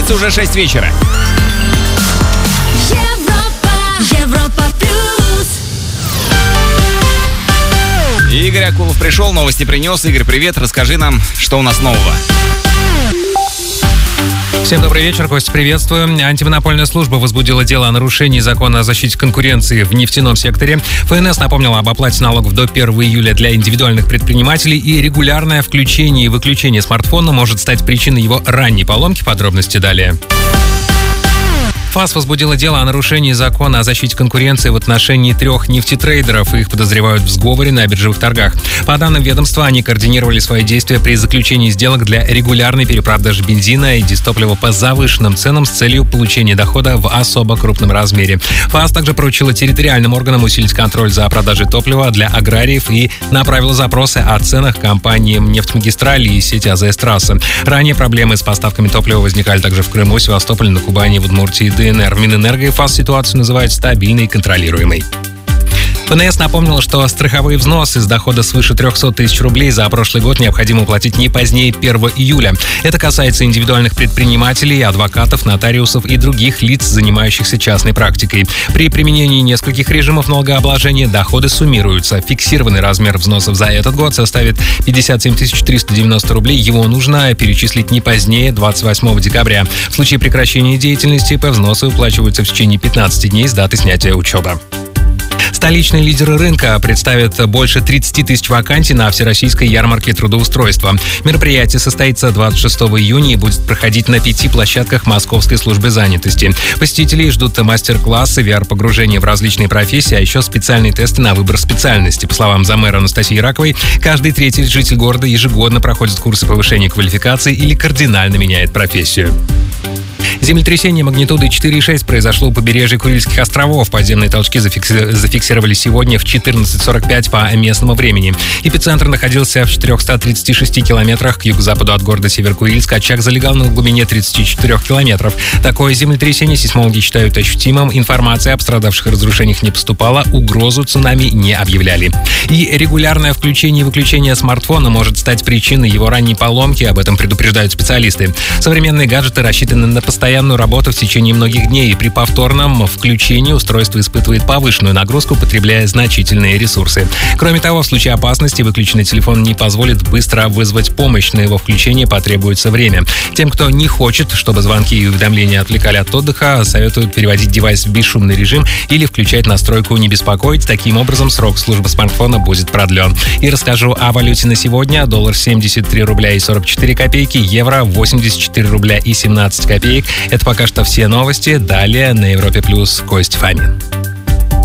улице уже 6 вечера. Европа плюс. Игорь Акулов пришел, новости принес. Игорь, привет, расскажи нам, что у нас нового. Всем добрый вечер, Костя, приветствую. Антимонопольная служба возбудила дело о нарушении закона о защите конкуренции в нефтяном секторе. ФНС напомнила об оплате налогов до 1 июля для индивидуальных предпринимателей, и регулярное включение и выключение смартфона может стать причиной его ранней поломки. Подробности далее. ФАС возбудила дело о нарушении закона о защите конкуренции в отношении 3 нефтетрейдеров. Их подозревают в сговоре на биржевых торгах. По данным ведомства, они координировали свои действия при заключении сделок для регулярной перепродажи бензина и дистоплива по завышенным ценам с целью получения дохода в особо крупном размере. ФАС также поручила территориальным органам усилить контроль за продажей топлива для аграриев и направила запросы о ценах компаниям «Нефтьмагистрали» и сети АЗС-трасса. Ранее проблемы с поставками топлива возникали также в Крыму, Севастополе, на Кубани, в Удмуртии и ДНР. Минэнерго и ФАС ситуацию называют стабильной и контролируемой. ФНС напомнила, что страховые взносы с дохода свыше 300 тысяч рублей за прошлый год необходимо уплатить не позднее 1 июля. Это касается индивидуальных предпринимателей, адвокатов, нотариусов и других лиц, занимающихся частной практикой. При применении нескольких режимов налогообложения доходы суммируются. Фиксированный размер взносов за этот год составит 57 390 рублей. Его нужно перечислить не позднее 28 декабря. В случае прекращения деятельности по взносы уплачиваются в течение 15 дней с даты снятия учета. Столичные лидеры рынка представят больше 30 тысяч вакансий на Всероссийской ярмарке трудоустройства. Мероприятие состоится 26 июня и будет проходить на 5 площадках Московской службы занятости. Посетителей ждут мастер-классы, VR-погружение в различные профессии, а еще специальные тесты на выбор специальности. По словам замэра Анастасии Раковой, каждый третий житель города ежегодно проходит курсы повышения квалификации или кардинально меняет профессию. Землетрясение магнитудой 4,6 произошло у побережья Курильских островов. Подземные толчки зафиксировали сегодня в 14:45 по местному времени. Эпицентр находился в 436 километрах к юго-западу от города Северо-Курильск. Очаг залегал на глубине 34 километров. Такое землетрясение сейсмологи считают ощутимым. Информация о пострадавших и разрушениях не поступала. Угрозу цунами не объявляли. И регулярное включение и выключение смартфона может стать причиной его ранней поломки. Об этом предупреждают специалисты. Современные гаджеты рассчитаны на постоянную работу в течение многих дней, и при повторном включении устройство испытывает повышенную нагрузку, потребляя значительные ресурсы. Кроме того, в случае опасности выключенный телефон не позволит быстро вызвать помощь. На его включение потребуется время. Тем, кто не хочет, чтобы звонки и уведомления отвлекали от отдыха, советуют переводить девайс в бесшумный режим или включать настройку «Не беспокоить». Таким образом, срок службы смартфона будет продлен. И расскажу о валюте на сегодня. Доллар 73 рубля и 44 копейки, евро 84 рубля и 17 копеек. Это пока что все новости. Далее на Европе Плюс Костя Фомин.